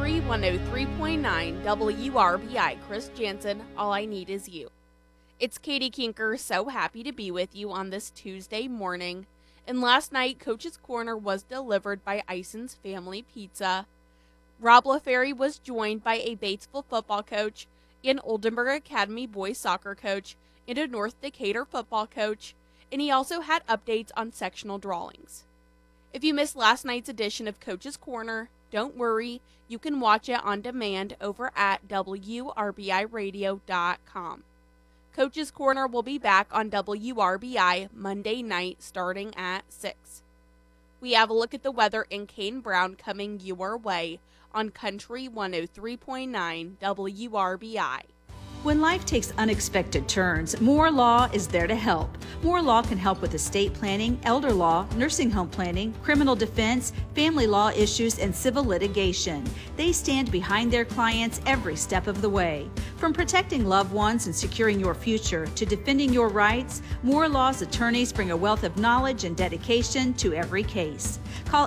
Country 103.9 WRBI, Chris Jansen, All I Need Is You. It's Katie Kinker, so happy to be with you on this Tuesday morning. And last night, Coach's Corner was delivered by Ison's Family Pizza. Rob LaFerry was joined by a Batesville football coach, an Oldenburg Academy boys soccer coach, and a North Decatur football coach, and he also had updates on sectional drawings. If you missed last night's edition of Coach's Corner, don't worry, you can watch it on demand over at WRBIRadio.com. Coach's Corner will be back on WRBI Monday night starting at 6. We have a look at the weather in Kane Brown coming your way on Country 103.9 WRBI. When life takes unexpected turns, Moore Law is there to help. Moore Law can help with estate planning, elder law, nursing home planning, criminal defense, family law issues, and civil litigation. They stand behind their clients every step of the way. From protecting loved ones and securing your future to defending your rights, Moore Law's attorneys bring a wealth of knowledge and dedication to every case. Call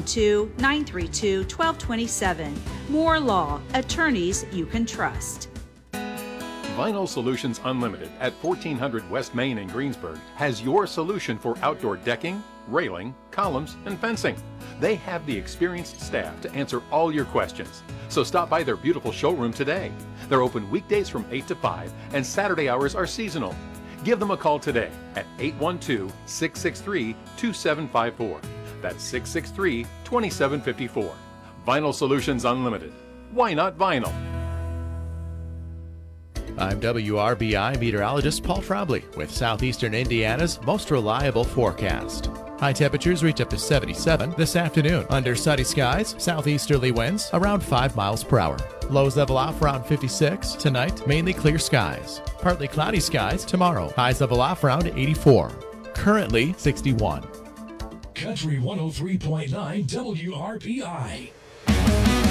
812-932-1227. Moore Law, attorneys you can trust. Vinyl Solutions Unlimited at 1400 West Main in Greensburg has your solution for outdoor decking, railing, columns, and fencing. They have the experienced staff to answer all your questions. So stop by their beautiful showroom today. They're open weekdays from 8 to 5 and Saturday hours are seasonal. Give them a call today at 812-663-2754. That's 663-2754. Vinyl Solutions Unlimited. Why not vinyl? I'm WRBI meteorologist Paul Trombley with Southeastern Indiana's most reliable forecast. High temperatures reach up to 77 this afternoon. Under sunny skies, southeasterly winds around 5 miles per hour. Lows level off around 56. Tonight, mainly clear skies. Partly cloudy skies tomorrow. Highs level off around 84. Currently 61. Country 103.9 WRBI.